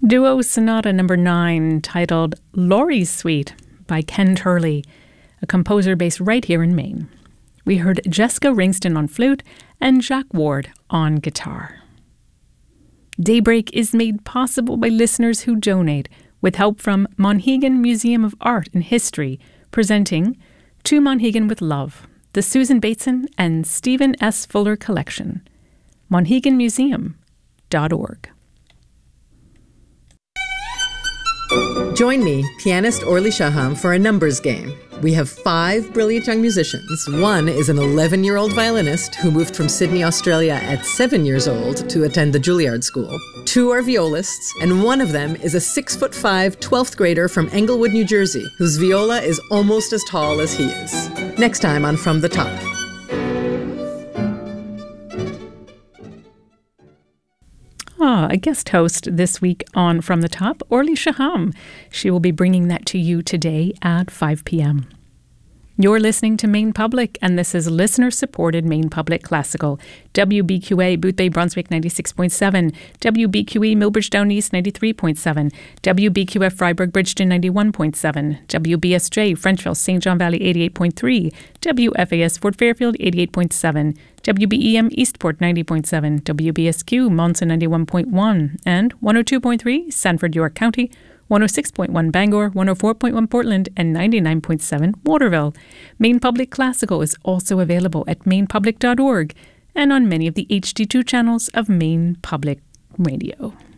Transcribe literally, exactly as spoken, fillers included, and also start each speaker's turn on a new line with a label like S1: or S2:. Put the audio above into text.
S1: Duo Sonata Number nine, titled Laurie's Suite by Ken Turley, a composer based right here in Maine. We heard Jessica Ringston on flute and Jack Ward on guitar. Daybreak is made possible by listeners who donate, with help from Monhegan Museum of Art and History, presenting To Monhegan with Love, the Susan Bateson and Stephen S. Fuller Collection. monhegan museum dot org.
S2: Join me, pianist Orly Shaham, for a numbers game. We have five brilliant young musicians. One is an eleven-year-old violinist who moved from Sydney, Australia at seven years old to attend the Juilliard School. Two are violists, and one of them is a six foot five twelfth grader from Englewood, New Jersey, whose viola is almost as tall as he is. Next time on From the Top.
S1: Ah, a guest host this week on From the Top, Orly Shaham. She will be bringing that to you today at five p.m. You're listening to Maine Public, and this is listener-supported Maine Public Classical. W B Q A Boothbay Brunswick ninety-six point seven, W B Q E Millbridge Down East ninety-three point seven, W B Q F Freiburg Bridgeton ninety-one point seven, W B S J Frenchville Saint John Valley eighty-eight point three, W F A S Fort Fairfield eighty-eight point seven, W B E M Eastport ninety point seven, W B S Q Monson ninety-one point one, and one oh two point three Sanford, York County, one oh six point one Bangor, one oh four point one Portland, and ninety-nine point seven Waterville. Maine Public Classical is also available at maine public dot org and on many of the H D two channels of Maine Public Radio.